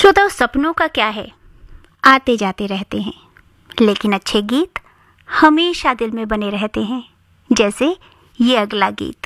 श्रोताओं, सपनों का क्या है, आते जाते रहते हैं, लेकिन अच्छे गीत हमेशा दिल में बने रहते हैं, जैसे ये अगला गीत।